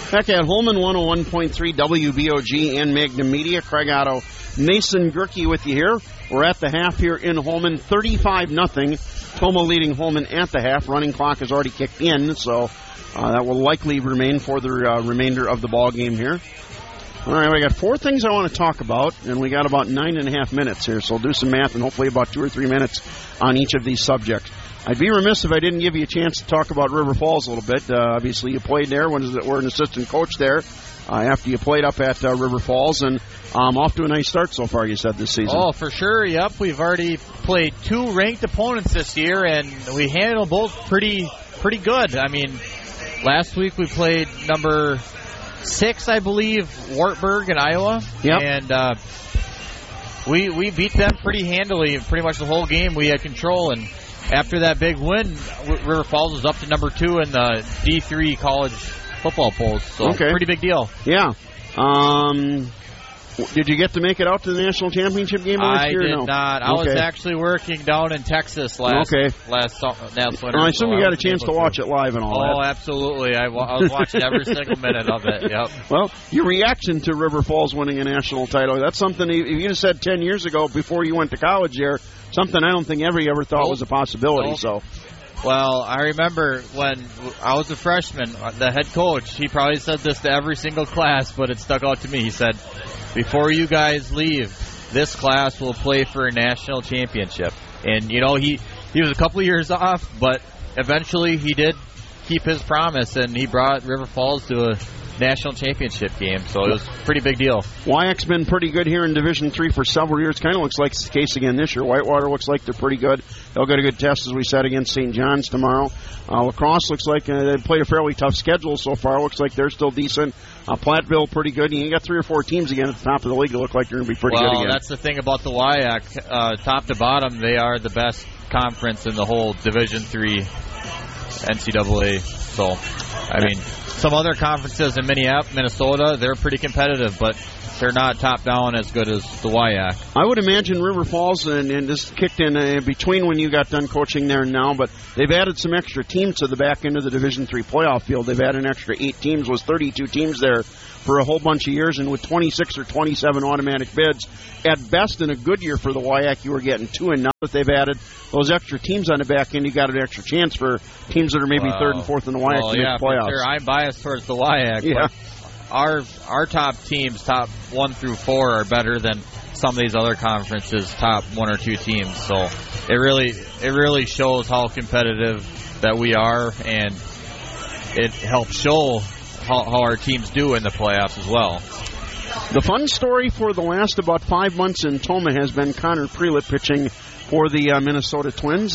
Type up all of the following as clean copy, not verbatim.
Back at Holman 101.3 WBOG and Magnum Media. Craig Otto, Mason Gerke with you here. We're at the half here in Holman, 35-0. Toma leading Holman at the half. Running clock has already kicked in, so that will likely remain for the remainder of the ball game here. All right, we got 4 things I want to talk about, and we got about 9.5 minutes here, so I'll do some math and hopefully about 2 or 3 minutes on each of these subjects. I'd be remiss if I didn't give you a chance to talk about River Falls a little bit. Obviously, you played there, were an assistant coach there after you played up at River Falls, and off to a nice start so far, you said, this season. Oh, for sure, yep. We've already played 2 ranked opponents this year, and we handled both pretty good. I mean, last week we played number 6, I believe, Wartburg in Iowa. Yep. And we beat them pretty handily. Pretty much the whole game we had control, and after that big win, River Falls was up to number 2 in the D3 college football polls. So pretty big deal. Yeah. Did you get to make it out to the national championship game last year? I did not. I was actually working down in Texas last winter. I assume you got a chance to watch it live and all that. Oh, absolutely. I was watching every single minute of it. Yep. Well, your reaction to River Falls winning a national title, that's something, if you said 10 years ago before you went to college there, something I don't think you ever thought was a possibility. So. Well, I remember when I was a freshman, the head coach, he probably said this to every single class, but it stuck out to me. He said, before you guys leave, this class will play for a national championship. And, you know, he was a couple of years off, but eventually he did keep his promise, and he brought River Falls to a national championship game. So it was a pretty big deal. WYAC's been pretty good here in Division III for several years. Kind of looks like it's the case again this year. Whitewater looks like they're pretty good. They'll get a good test, as we said, against St. John's tomorrow. La Crosse looks like they've played a fairly tough schedule so far. Looks like they're still decent. Platteville pretty good. You got 3 or 4 teams again at the top of the league that look like they're going to be pretty good again. Well, that's the thing about the WYAC. Top to bottom, they are the best conference in the whole Division III NCAA. So, I mean, some other conferences in Minnesota, they're pretty competitive, but they're not top down as good as the WYAC. I would imagine River Falls, and this kicked in between when you got done coaching there and now, but they've added some extra teams to the back end of the Division III playoff field. They've added an extra 8 teams, was 32 teams there for a whole bunch of years, and with 26 or 27 automatic bids. At best, in a good year for the WYAC, you were getting 2, and now that they've added those extra teams on the back end, you got an extra chance for teams that are maybe 3rd and 4th in the WYAC to make playoffs. Sure. I'm biased towards the WYAC, but our top teams, top 1 through 4, are better than some of these other conferences' top 1 or 2 teams. So it really shows how competitive that we are, and it helps show how our teams do in the playoffs as well. The fun story for the last about 5 months in Toma has been Connor Prelip pitching for the Minnesota Twins.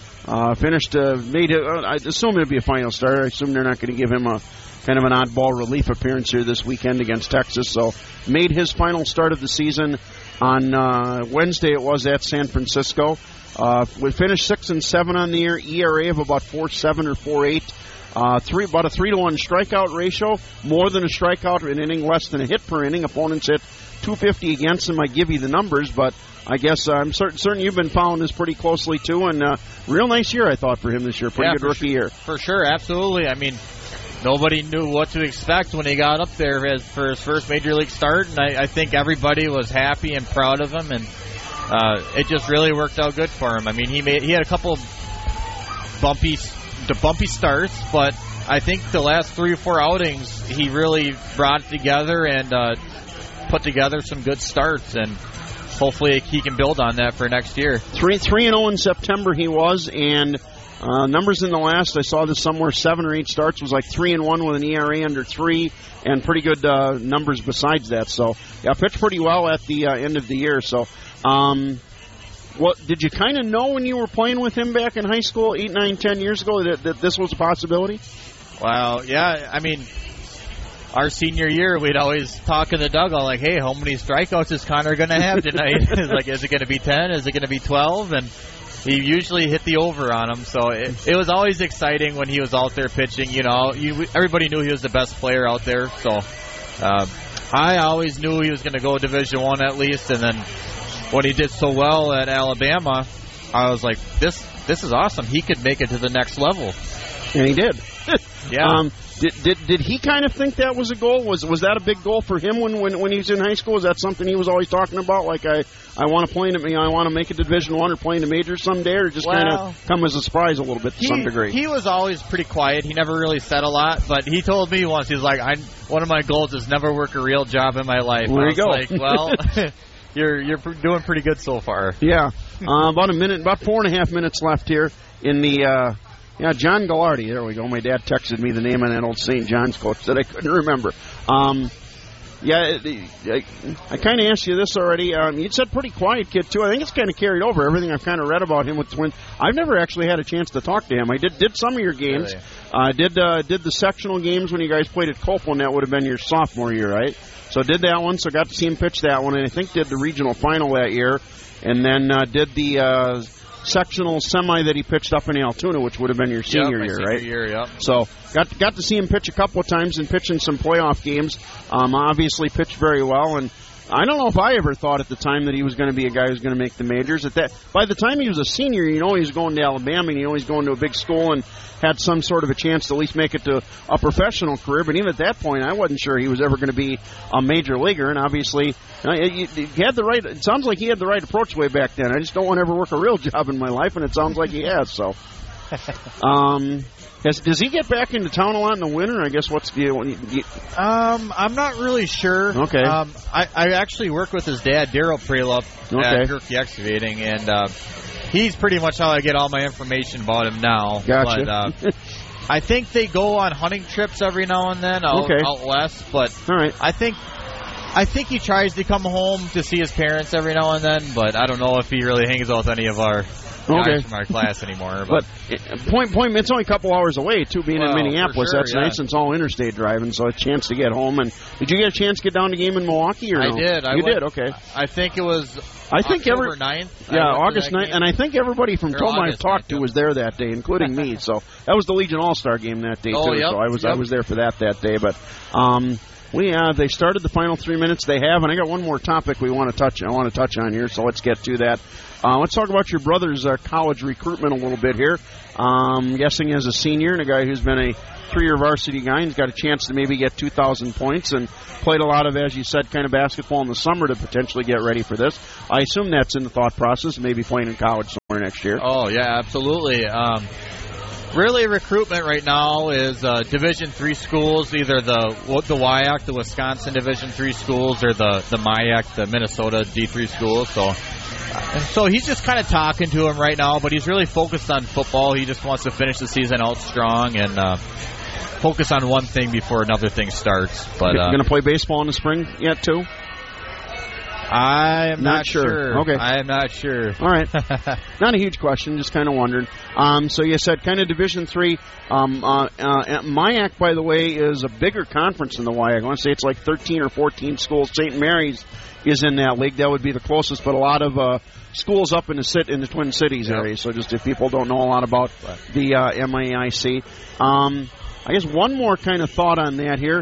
I assume it'll be a final starter. I assume they're not going to give him a kind of an oddball relief appearance here this weekend against Texas. So made his final start of the season on Wednesday. It was at San Francisco. We finished 6-7 on the year, ERA of about 4.7 or 4.8. About a 3-to-1 strikeout ratio, more than a strikeout in inning, less than a hit per inning. Opponents hit 250 against him. I give you the numbers, but I guess I'm certain you've been following this pretty closely too. And real nice year, I thought, for him this year. Pretty good rookie year. For sure, absolutely. I mean, nobody knew what to expect when he got up there for his first major league start, and I think everybody was happy and proud of him, and it just really worked out good for him. I mean, he had a couple bumpy starts, but I think the last 3 or 4 outings he really brought it together and put together some good starts, and hopefully he can build on that for next year. 3-0 in September he was, and numbers in the last, I saw this somewhere, 7 or 8 starts, was like 3-1 with an ERA under 3, and pretty good numbers besides that. So, pitched pretty well at the end of the year. So, did you kind of know when you were playing with him back in high school 8, 9, 10 years ago that this was a possibility? Well, yeah, I mean, our senior year, we'd always talk in the dugout like, hey, how many strikeouts is Connor going to have tonight? Like, is it going to be 10? Is it going to be 12? And he usually hit the over on him. So it was always exciting when he was out there pitching. You know, everybody knew he was the best player out there. So I always knew he was going to go Division I at least. And then when he did so well at Alabama, I was like, this is awesome. He could make it to the next level. And he did. Yeah. Did he kind of think that was a goal? Was that a big goal for him when he was in high school? Was that something he was always talking about? Like I want to play in I want to make a Division I or play in the majors someday, or just kind of come as a surprise a little bit to some degree? He was always pretty quiet. He never really said a lot, but he told me once, he's like, one of my goals is never work a real job in my life. There you go. Like, well, you're doing pretty good so far. Yeah. About 4.5 minutes left here in the. John Gallardi. There we go. My dad texted me the name of that old St. John's coach that I couldn't remember. I kind of asked you this already. You said pretty quiet kid, too. I think it's kind of carried over. Everything I've kind of read about him with the Twins. I've never actually had a chance to talk to him. I did some of your games. Really? Did the sectional games when you guys played at Copeland. That would have been your sophomore year, right? So did that one. So got to see him pitch that one. And I think did the regional final that year. And then did the sectional semi that he pitched up in Altoona, which would have been your senior year, right? Year, yep. So got to see him pitch a couple of times and pitch in some playoff games. Obviously pitched very well, and I don't know if I ever thought at the time that he was going to be a guy who's going to make the majors. By the time he was a senior, he was going to Alabama, and he's going to a big school and had some sort of a chance to at least make it to a professional career. But even at that point, I wasn't sure he was ever going to be a major leaguer. And obviously, he had the right. It sounds like he had the right approach way back then. I just don't want to ever work a real job in my life, and it sounds like he has. So, does he get back into town a lot in the winter? I guess what's the? I'm not really sure. Okay. I actually work with his dad, Daryl Prelup, at Gerke Excavating, and he's pretty much how I get all my information about him now. Gotcha. But, I think they go on hunting trips every now and then out west, but all right. I think he tries to come home to see his parents every now and then, but I don't know if he really hangs out with any of our guys from our class anymore. But point, it's only a couple hours away, too, being in Minneapolis. Sure, that's nice. It's all interstate driving, so a chance to get home. And did you get a chance to get down to game in Milwaukee? Or no? I did. You did, okay. I think it was October 9th. Yeah, August 9th. And I think everybody from Toma I've talked to was there that day, including me. So that was the Legion All-Star game that day, too. Yep, so I was there for that day. But they started the final 3 minutes. They have, and I got one more topic I want to touch on here, so let's get to that. Let's talk about your brother's college recruitment a little bit here. I'm guessing as a senior and a guy who's been a 3-year varsity guy, and he's got a chance to maybe get 2,000 points and played a lot of, as you said, kind of basketball in the summer to potentially get ready for this. I assume that's in the thought process, maybe playing in college somewhere next year. Oh, yeah, absolutely. Really, recruitment right now is Division III schools, either the WIAC, the Wisconsin Division III schools, or the MIAC, the Minnesota D3 schools. So he's just kind of talking to him right now, but he's really focused on football. He just wants to finish the season out strong and focus on one thing before another thing starts. But going to play baseball in the spring yet, too? I am not sure. Okay. I am not sure. All right. Not a huge question, just kind of wondering. So you said kind of Division III. MIAC, by the way, is a bigger conference than the WIAC. I want to say it's like 13 or 14 schools. St. Mary's is in that league. That would be the closest, but a lot of schools up in the Twin Cities area. So just if people don't know a lot about the MIAC. I guess one more kind of thought on that here.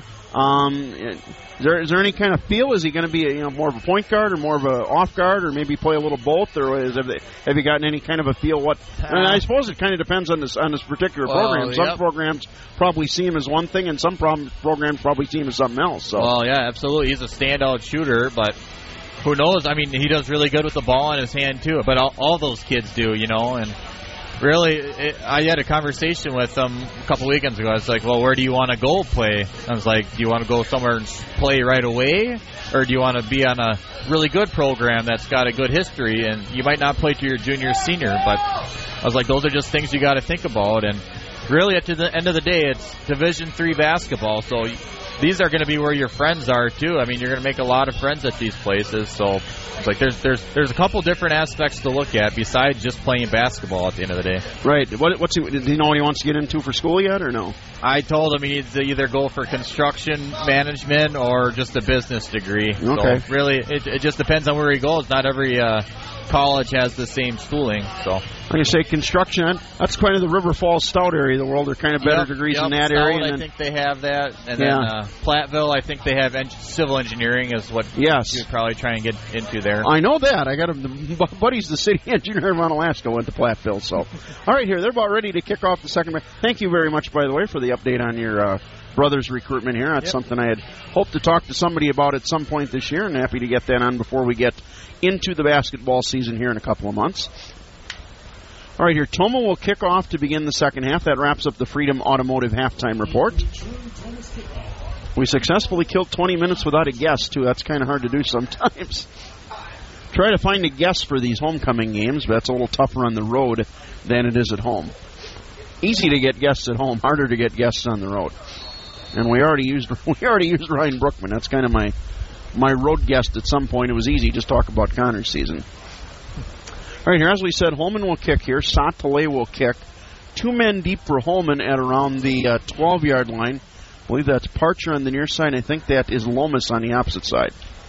Is there any kind of feel? Is he going to be more of a point guard or more of a off guard, or maybe play a little both? Or have you gotten any kind of a feel? I suppose it kind of depends on this particular program. Some programs probably see him as one thing, and some programs probably see him as something else. So. Well, yeah, absolutely. He's a standout shooter, but who knows? I mean, he does really good with the ball in his hand too. But all those kids do, and. Really, I had a conversation with him a couple weekends ago. I was like, well, where do you want to go play? I was like, do you want to go somewhere and play right away? Or do you want to be on a really good program that's got a good history? And you might not play to your junior, senior. But I was like, those are just things you got to think about. And really, at the end of the day, it's Division III basketball. So these are going to be where your friends are, too. I mean, you're going to make a lot of friends at these places. So it's like there's a couple different aspects to look at besides just playing basketball at the end of the day. Right. Do you know what he wants to get into for school yet, or no? I told him he needs to either go for construction management or just a business degree. Okay. So really, it just depends on where he goes. Not every college has the same schooling. So. Like I say, construction, that's kind of the River Falls Stout area of the world. They're kind of better degrees in that Stout, area. And I think they have that. And then Platteville, I think they have civil engineering is what you would probably try and get into there. I know that. I got the buddy's the city engineer in Mount Alaska, went to Platteville. So, all right, here, they're about ready to kick off the second match. Thank you very much, by the way, for the update on your brother's recruitment here. That's something I had hoped to talk to somebody about at some point this year, and happy to get that on before we get into the basketball season here in a couple of months. All right, here, Tomah will kick off to begin the second half. That wraps up the Freedom Automotive halftime report. We successfully killed 20 minutes without a guest, too. That's kind of hard to do sometimes. Try to find a guest for these homecoming games, but that's a little tougher on the road than it is at home. Easy to get guests at home, harder to get guests on the road. And we already used Ryan Brookman. That's kind of my road guest at some point. It was easy, just talk about Connor's season. All right, here, as we said, Holman will kick here. Saatale will kick. 2 men deep for Holman at around the 12-yard line. I believe that's Parcher on the near side. I think that is Lomas on the opposite side.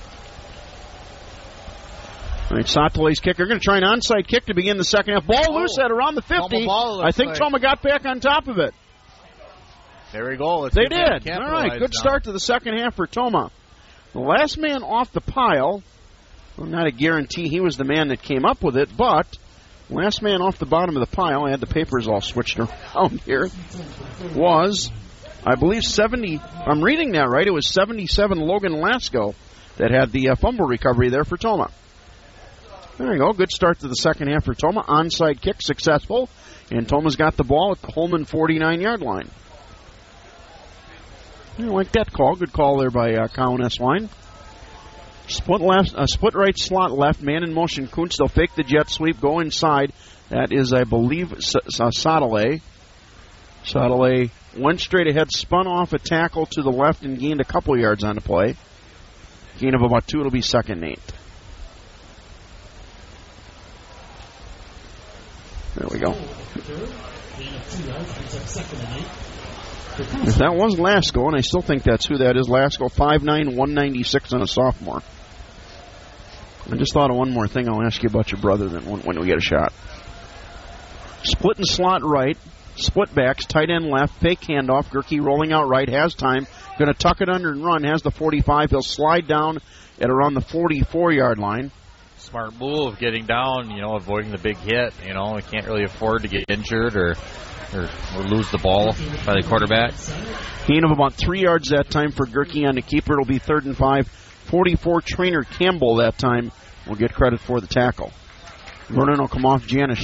All right, Saatale's kick. They're going to try an onside kick to begin the second half. Ball loose at around the 50. I think Tomah got back on top of it. There we go. They did. All right, good start to the second half for Tomah. The last man off the pile. Well, not a guarantee he was the man that came up with it, but last man off the bottom of the pile, I had the papers all switched around here, was, I believe, 70, I'm reading that right, it was 77 Logan Lasko that had the fumble recovery there for Tomah. There you go, good start to the second half for Tomah. Onside kick successful, and Tomah's got the ball at the Holman 49-yard line. I like that call, good call there by Cowan Eswine. Split left, split right slot left, man in motion. Kuntz, they'll fake the jet sweep, go inside. That is, I believe, Saatale. Saatale went straight ahead, spun off a tackle to the left, and gained a couple yards on the play. Gain of about 2, it'll be 2nd and 8. There we go. If that was Lasko, and I still think that's who that is, Lasko, 5'9", 196, and a sophomore. I just thought of one more thing I'll ask you about your brother then when we get a shot. Split and slot right, split backs, tight end left, fake handoff, Gerke rolling out right, has time, going to tuck it under and run, has the 45, he'll slide down at around the 44-yard line. Smart move, getting down, avoiding the big hit, we can't really afford to get injured or lose the ball by the quarterback. Gain of about 3 yards that time for Gerke on the keeper. It'll be 3rd and 5. 44 Trainer Campbell that time will get credit for the tackle. Vernon will come off Janish.